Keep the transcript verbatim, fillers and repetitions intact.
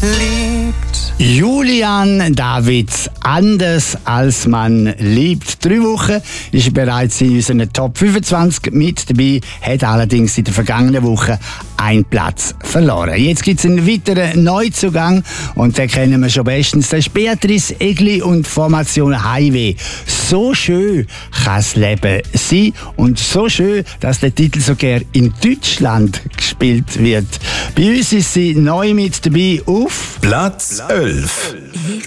liebt. Julian Davids, anders als man liebt. Drei Wochen ist er bereits in unseren Top fünfundzwanzig mit dabei, hat allerdings in der vergangenen Woche einen Platz verloren. Jetzt gibt es einen weiteren Neuzugang und den kennen wir schon bestens. Das ist Beatrice Egli und Formation Highway. So schön kann das Leben sein und so schön, dass der Titel sogar in Deutschland gespielt wird. Bei uns ist sie neu mit dabei auf Platz elf.